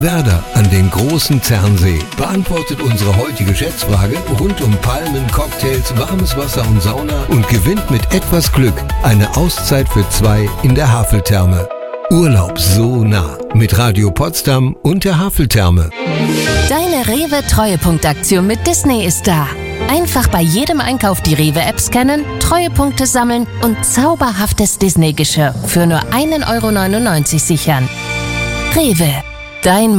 Werder an den großen Zernsee beantwortet unsere heutige Schätzfrage rund um Palmen, Cocktails, warmes Wasser und Sauna und gewinnt mit etwas Glück eine Auszeit für 2 in der Haveltherme. Urlaub so nah mit Radio Potsdam und der Haveltherme. Deine Rewe-Treuepunktaktion mit Disney ist da. Einfach bei jedem Einkauf die Rewe-App scannen, Treuepunkte sammeln und zauberhaftes Disney-Geschirr für nur 1,99 € sichern. Rewe, dein